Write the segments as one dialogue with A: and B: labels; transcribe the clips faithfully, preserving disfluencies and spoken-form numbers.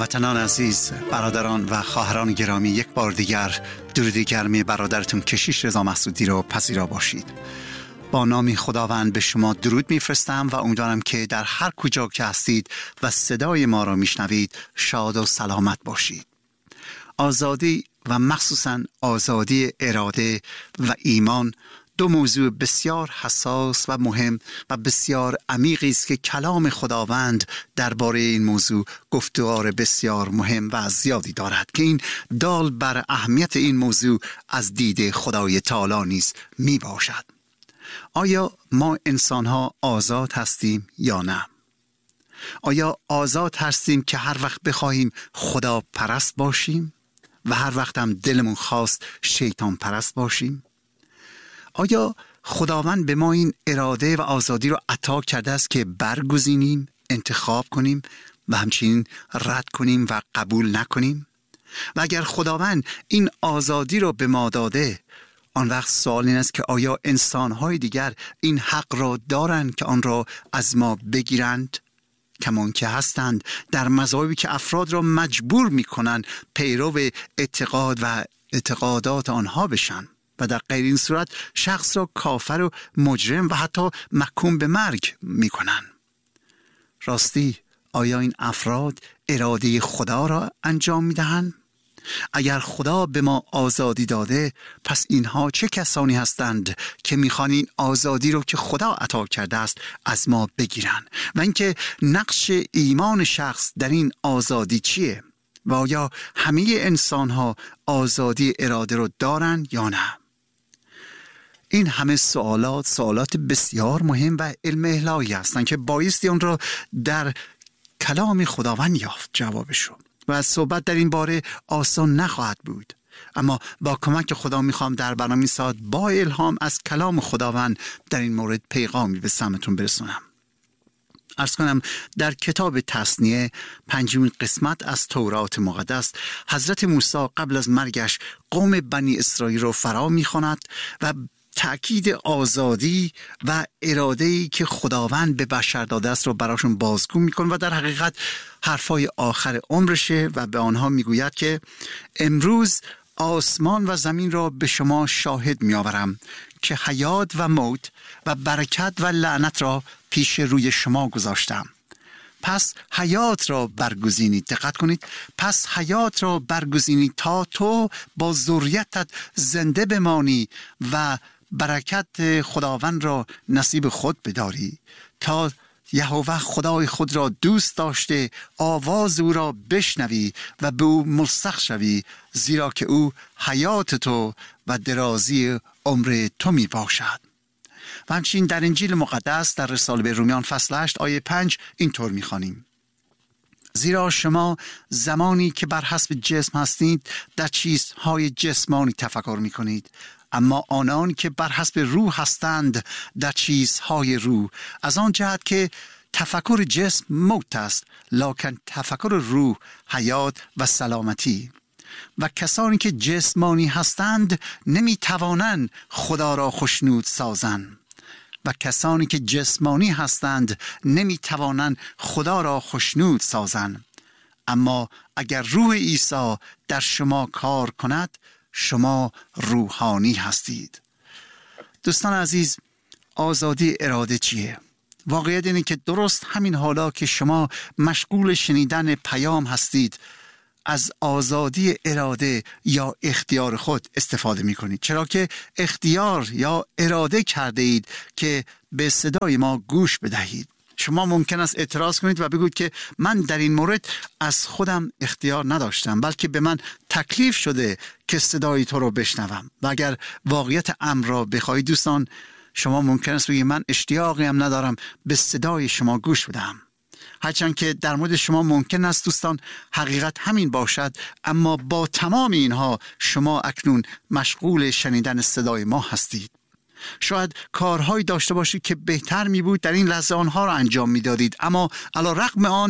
A: هموطنان عزیز، برادران و خواهران گرامی، یک بار دیگر درود گرمی برادرتون کشیش رضا محسودی رو پذیرا باشید. با نام خداوند به شما درود میفرستم و امیدوارم که در هر کجا که هستید و صدای ما را میشنوید شاد و سلامت باشید. آزادی و مخصوصاً آزادی اراده و ایمان دو موضوع بسیار حساس و مهم و بسیار عمیقی است که کلام خداوند درباره این موضوع گفتار بسیار مهم و زیادی دارد که این دال بر اهمیت این موضوع از دید خدای تعالی نیز می باشد. آیا ما انسان‌ها آزاد هستیم یا نه؟ آیا آزاد هستیم که هر وقت بخواهیم خدا پرست باشیم و هر وقت هم دلمون خواست شیطان پرست باشیم؟ آیا خداوند به ما این اراده و آزادی رو عطا کرده است که برگزینیم، انتخاب کنیم و همچنین رد کنیم و قبول نکنیم؟ و اگر خداوند این آزادی رو به ما داده، آن وقت سوال این است که آیا انسان‌های دیگر این حق را دارند که آن را از ما بگیرند؟ کمان که هستند در مذاهبی که افراد را مجبور می‌کنند پیرو اعتقاد و اعتقادات آنها بشن و در غیر این صورت شخص را کافر و مجرم و حتی محکوم به مرگ می‌کنند. راستی آیا این افراد اراده خدا را انجام می‌دهند؟ اگر خدا به ما آزادی داده، پس اینها چه کسانی هستند که میخوان این آزادی رو که خدا عطا کرده است از ما بگیرن؟ و اینکه نقش ایمان شخص در این آزادی چیه؟ و آیا همه انسان ها آزادی اراده رو دارن یا نه؟ این همه سوالات سوالات بسیار مهم و علم الهی هستند که بایستی اون را در کلام خداوند یافت جوابشو. و از صحبت در این باره آسان نخواهد بود، اما با کمک خدا میخوام در برنامه ساعت با الهام از کلام خداوند در این مورد پیغامی به سمتون برسونم. عرض کنم در کتاب تثنیه پنجمین قسمت از تورات مقدس، حضرت موسی قبل از مرگش قوم بنی اسرائیل رو فرا میخواند و تأکید آزادی و اراده‌ای که خداوند به بشر داده است رو براشون بازگو میکنه و در حقیقت حرفای آخر عمرشه و به آنها میگوید که امروز آسمان و زمین را به شما شاهد میآورم که حیات و موت و برکت و لعنت را پیش روی شما گذاشتم. پس حیات را برگزینید. دقت کنید، پس حیات را برگزینید تا تو با ذریتت زنده بمانی و برکت خداوند را نصیب خود بداری، تا یهوه خدای خود را دوست داشته آواز او را بشنوی و به او ملصق شوی، زیرا که او حیات تو و درازی عمر تو می باشد. و همچنین در انجیل مقدس در رساله به رومیان فصل هشت آیه پنج اینطور می خوانیم: زیرا شما زمانی که بر حسب جسم هستید در چیزهای جسمانی تفکر می کنید، اما آنان که بر حسب روح هستند در چیزهای روح. از آن جهت که تفکر جسم موت است، لکن تفکر روح حیات و سلامتی. و کسانی که جسمانی هستند نمی توانند خدا را خوشنود سازند. و کسانی که جسمانی هستند نمی توانند خدا را خوشنود سازند. اما اگر روح عیسی در شما کار کند، شما روحانی هستید. دوستان عزیز، آزادی اراده چیه؟ واقعیت اینه که درست همین حالا که شما مشغول شنیدن پیام هستید، از آزادی اراده یا اختیار خود استفاده می کنید، چرا که اختیار یا اراده کرده اید که به صدای ما گوش بدهید. شما ممکن است اعتراض کنید و بگوید که من در این مورد از خودم اختیار نداشتم، بلکه به من تکلیف شده که صدای تو رو بشنوم. و اگر واقعیت امر را بخواهید دوستان، شما ممکن است بگید من اشتیاقی هم ندارم به صدای شما گوش بدم. هرچند که در مورد شما ممکن است دوستان حقیقت همین باشد، اما با تمام اینها شما اکنون مشغول شنیدن صدای ما هستید. شاید کارهایی داشته باشید که بهتر می بود در این لحظه آنها را انجام می دادید، اما علی رغم آن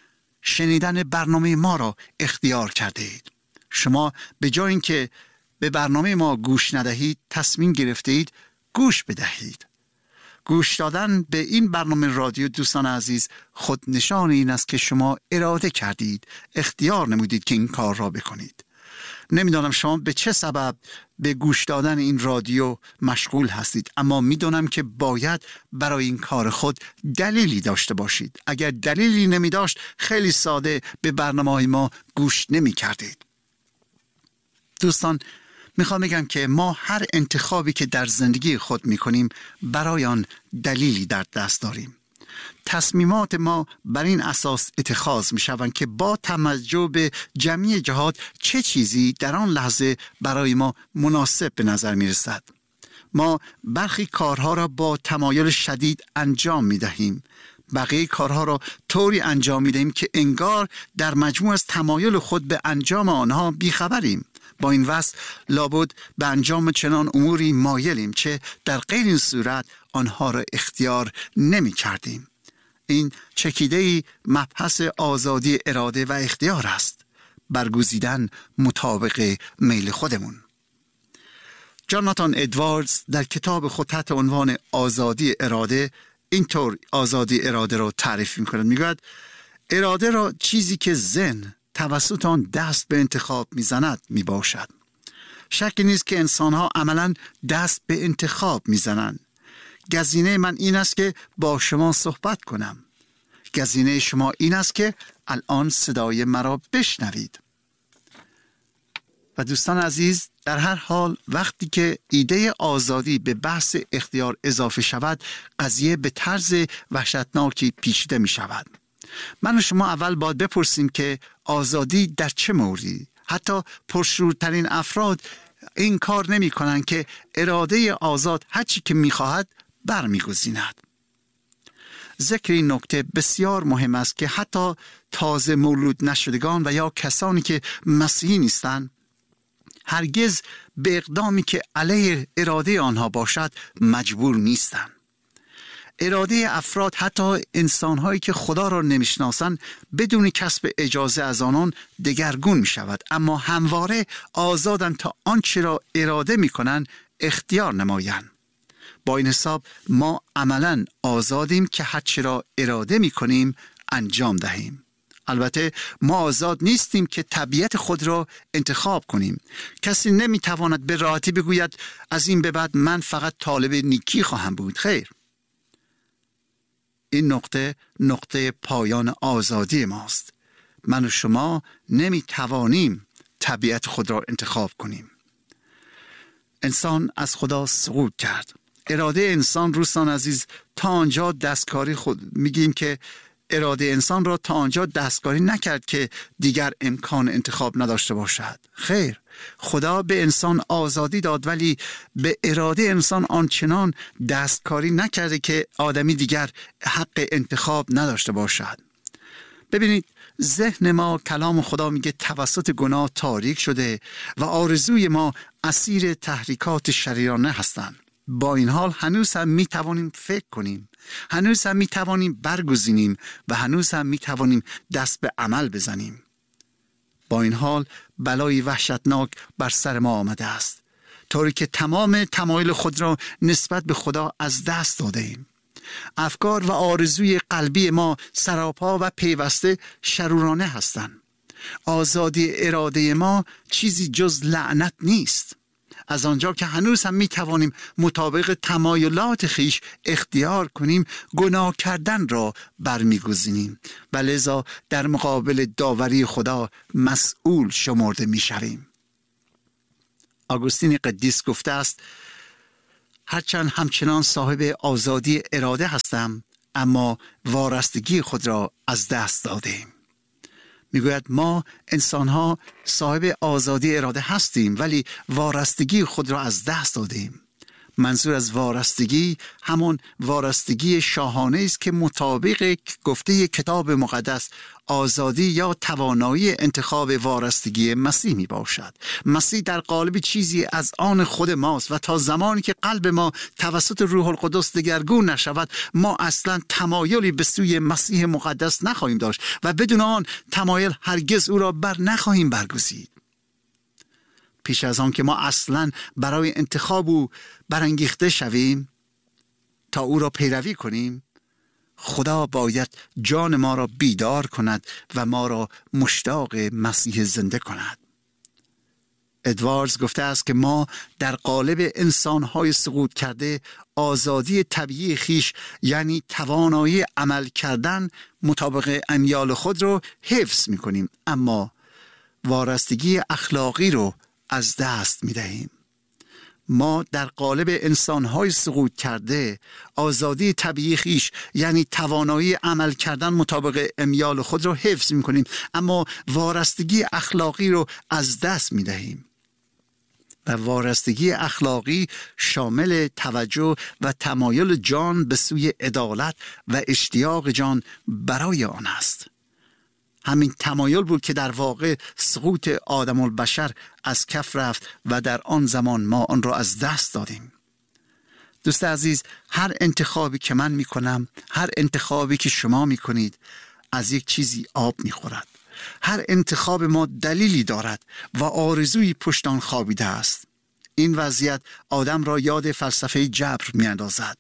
A: شنیدن برنامه ما را اختیار کرده اید. شما به جای اینکه به برنامه ما گوش ندهید، تصمیم گرفته اید گوش بدهید. گوش دادن به این برنامه رادیو دوستان عزیز خود نشان این است که شما اراده کردید، اختیار نمودید که این کار را بکنید. نمیدانم شما به چه سبب به گوش دادن این رادیو مشغول هستید، اما میدونم که باید برای این کار خود دلیلی داشته باشید. اگر دلیلی نمی داشت خیلی ساده به برنامه‌های ما گوش نمی کردید. دوستان میخوام بگم که ما هر انتخابی که در زندگی خود میکنیم برای آن دلیلی در دست داریم. تصمیمات ما بر این اساس اتخاذ میشوند که با توجه به جمعی جهات چه چیزی در آن لحظه برای ما مناسب به نظر میرسد. ما برخی کارها را با تمایل شدید انجام میدهیم، بقیه کارها را طوری انجام میدهیم که انگار در مجموع از تمایل خود به انجام آنها بیخبریم. با این وصف لابد به انجام چنان اموری مایلیم چه در غیر این صورت آنها را اختیار نمی کردیم. این چکیده‌ای مبحث آزادی اراده و اختیار است، برگزیدن مطابق میل خودمون. جاناتان ادواردز در کتاب خود تحت عنوان آزادی اراده اینطور آزادی اراده را تعریف می‌کند. میگوید اراده را چیزی که ذهن توسط آن دست به انتخاب میزند میباشد. شکی نیست که انسان‌ها عملاً دست به انتخاب میزنند. گزینه من این است که با شما صحبت کنم. گزینه شما این است که الان صدای مرا بشنوید. و دوستان عزیز، در هر حال وقتی که ایده آزادی به بحث اختیار اضافه شود، قضیه به طرز وحشتناکی پیچیده می شود. من و شما اول باید بپرسیم که آزادی در چه موردی؟ حتی پرشورترین افراد این کار نمی کنند که اراده آزاد هر چی که می خواهد برمیگزیند. ذکر این نکته بسیار مهم است که حتی تازه مولود نشدگان و یا کسانی که مسیحی نیستند هرگز به اقدامی که علیه اراده آنها باشد مجبور نیستند. اراده افراد، حتی انسان‌هایی که خدا را نمی‌شناسند، بدون کسب اجازه از آنان دگرگون می‌شود، اما همواره آزادند تا آنچه را اراده می‌کنند اختیار نمایند. با این حساب ما عملاً آزادیم که هر چه را اراده می‌کنیم انجام دهیم. البته ما آزاد نیستیم که طبیعت خود را انتخاب کنیم. کسی نمی‌تواند به راحتی بگوید از این به بعد من فقط طالب نیکی خواهم بود. خیر، این نقطه نقطه پایان آزادی ماست. من و شما نمی‌توانیم طبیعت خود را انتخاب کنیم. انسان از خدا سقوط کرد. اراده انسان روستان عزیز تا آنجا دستکاری خود میگیم که اراده انسان را تا آنجا دستکاری نکرد که دیگر امکان انتخاب نداشته باشد. خیر، خدا به انسان آزادی داد، ولی به اراده انسان آنچنان دستکاری نکرده که آدمی دیگر حق انتخاب نداشته باشد. ببینید، ذهن ما، کلام خدا میگه، توسط گناه تاریک شده و آرزوی ما اسیر تحریکات شریرانه هستند. با این حال هنوز هم می توانیم فکر کنیم، هنوز هم می توانیم برگزینیم و هنوز هم می توانیم دست به عمل بزنیم. با این حال بلای وحشتناک بر سر ما آمده است، طوری که تمام تمایل خود را نسبت به خدا از دست داده ایم. افکار و آرزوی قلبی ما سراپا و پیوسته شرورانه هستند. آزادی اراده ما چیزی جز لعنت نیست. از آنجا که هنوز هم می توانیم مطابق تمایلات خیش اختیار کنیم، گناه کردن را برمیگزینیم و لذا در مقابل داوری خدا مسئول شمرده می شویم. آگوستین قدیس گفته است هرچند همچنان صاحب آزادی اراده هستم، اما وارستگی خود را از دست دادیم. میگوید ما انسان‌ها صاحب آزادی اراده هستیم، ولی وارستگی خود را از دست دادیم. منظور از وارستگی همون وارستگی شاهانه است که مطابق گفته کتاب مقدس آزادی یا توانایی انتخاب وارستگی مسیح می باشد. مسیح در قالب چیزی از آن خود ماست و تا زمانی که قلب ما توسط روح القدس دگرگون نشود، ما اصلا تمایلی به سوی مسیح مقدس نخواهیم داشت و بدون آن تمایل هرگز او را بر نخواهیم برگزید. پیش از آن که ما اصلا برای انتخاب او برانگیخته شویم، تا او را پیروی کنیم، خدا باید جان ما را بیدار کند و ما را مشتاق مسیح زنده کند. ادواردز گفته است که ما در قالب انسان‌های سقوط کرده آزادی طبیعی خیش، یعنی توانایی عمل کردن مطابق امیال خود رو حفظ می‌کنیم، اما وارستگی اخلاقی رو از دست می‌دهیم. ما در قالب انسان‌های سقوط کرده آزادی طبیعی خیش، یعنی توانایی عمل کردن مطابق امیال خود رو حفظ می‌کنیم، اما وارستگی اخلاقی رو از دست می‌دهیم. و وارستگی اخلاقی شامل توجه و تمایل جان به سوی عدالت و اشتیاق جان برای آن است. همین تمایل بود که در واقع سقوط آدم البشر از کف رفت و در آن زمان ما آن را از دست دادیم. دوست عزیز، هر انتخابی که من می کنم، هر انتخابی که شما می کنید، از یک چیزی آب می خورد. هر انتخاب ما دلیلی دارد و آرزوی پشت آن خوابیده است. این وضعیت آدم را یاد فلسفه جبر می اندازد.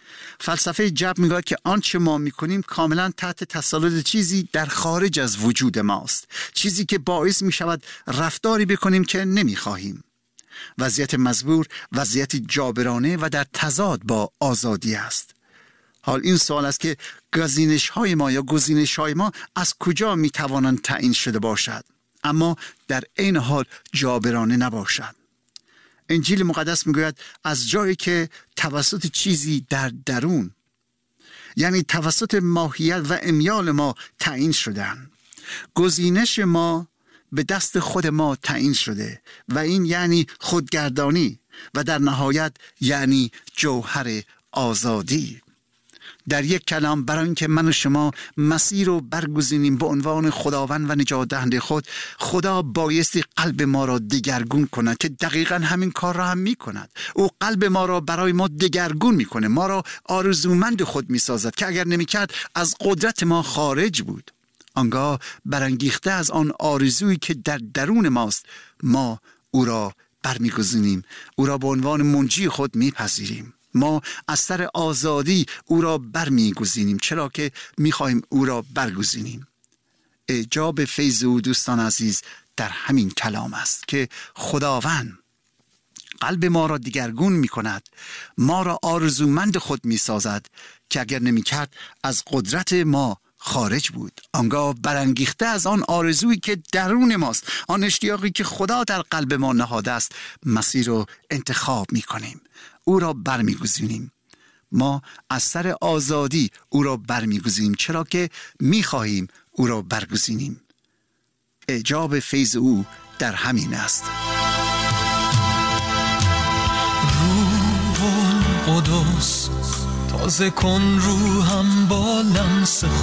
A: فلسفه جبر می گوید که آنچه ما می کنیم کاملا تحت تسلط چیزی در خارج از وجود ماست، چیزی که باعث می شود رفتاری بکنیم که نمی خواهیم. وضعیت مزبور وضعیت جابرانه و در تضاد با آزادی است. حال این سوال است که گزینش های ما یا گزینش های ما از کجا می توانند تعیین شده باشد، اما در عین حال جابرانه نباشد. انجیل مقدس می گوید از جایی که توسط چیزی در درون، یعنی توسط ماهیت و امیال ما تعیین شدن، گزینش ما به دست خود ما تعیین شده و این یعنی خودگردانی و در نهایت یعنی جوهر آزادی. در یک کلام، برای اینکه من و شما مسیح رو برگزینیم به عنوان خداوند و نجات دهنده خود، خدا بایستی قلب ما را دگرگون کند که دقیقاً همین کار را هم می کند. او قلب ما را برای ما دگرگون می کنه، ما را آرزومند خود می سازد که اگر نمی کرد از قدرت ما خارج بود. آنگاه برانگیخته از آن آرزویی که در درون ماست، ما او را برمیگزینیم، او را به عنوان منجی خود میپذیریم. ما از سر آزادی او را برمیگزینیم، چرا که میخواهیم او را برگزینیم. اعجاب فیض او دوستان عزیز در همین کلام است که خداوند قلب ما را دگرگون می کند، ما را آرزومند خود می سازد که اگر نمی کرد از قدرت ما خارج بود. آنگاه برانگیخته از آن آرزویی که درون ماست، آن اشتیاقی که خدا در قلب ما نهاده است، مسیر رو انتخاب می کنیم، او را برمیگزینیم. ما از سر آزادی او را برمیگزینیم، چرا که می خواهیم او را برگزینیم. اعجاب فیض او در همین است.
B: روح القدس تازه کن روحم با لمس